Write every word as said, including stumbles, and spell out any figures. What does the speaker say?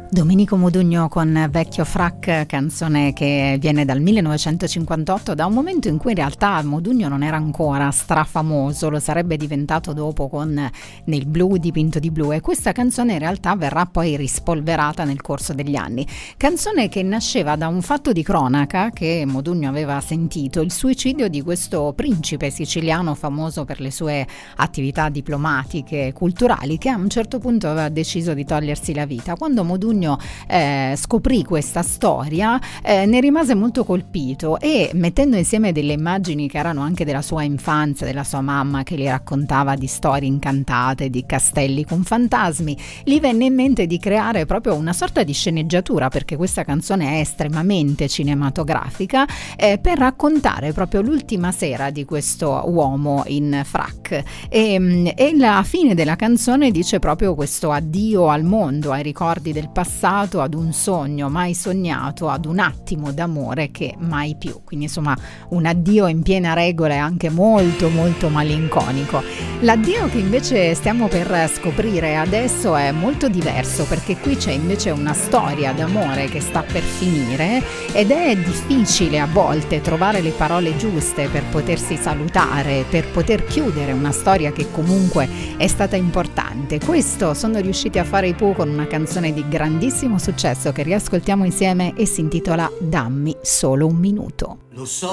Domenico Modugno con Vecchio Frac, canzone che viene dal millenovecentocinquantotto, da un momento in cui in realtà Modugno non era ancora strafamoso, lo sarebbe diventato dopo con Nel blu dipinto di blu, e questa canzone in realtà verrà poi rispolverata nel corso degli anni. Canzone che nasceva da un fatto di cronaca che Modugno aveva sentito, il suicidio di questo principe siciliano famoso per le sue attività diplomatiche e culturali, che a un certo punto aveva deciso di togliersi la vita. Quando Modugno Eh, scoprì questa storia, eh, ne rimase molto colpito, e mettendo insieme delle immagini che erano anche della sua infanzia, della sua mamma che gli raccontava di storie incantate, di castelli con fantasmi, gli venne in mente di creare proprio una sorta di sceneggiatura, perché questa canzone è estremamente cinematografica, eh, per raccontare proprio l'ultima sera di questo uomo in frac, e, e la fine della canzone dice proprio questo addio al mondo, ai ricordi del passato, ad un sogno mai sognato, ad un attimo d'amore che mai più. Quindi insomma un addio in piena regola e anche molto molto malinconico. L'addio che invece stiamo per scoprire adesso è molto diverso, perché qui c'è invece una storia d'amore che sta per finire, ed è difficile a volte trovare le parole giuste per potersi salutare, per poter chiudere una storia che comunque è stata importante. Questo sono riusciti a fare i Pooh con una canzone di grandissimo successo che riascoltiamo insieme e si intitola Dammi solo un minuto. Lo so